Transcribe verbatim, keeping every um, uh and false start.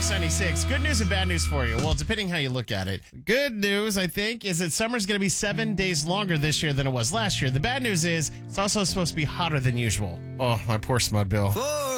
X ninety-six. Good news and bad news for you. Well, depending how you look at it. Good news, I think, is that summer's going to be seven days longer this year than it was last year. The bad news is it's also supposed to be hotter than usual. Oh, my poor Smudbill.